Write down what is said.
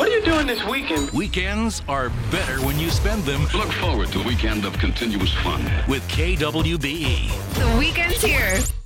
What are you doing this weekend? Weekends are better when you spend them Look forward to a weekend of continuous fun. with KWBE. The weekend's here.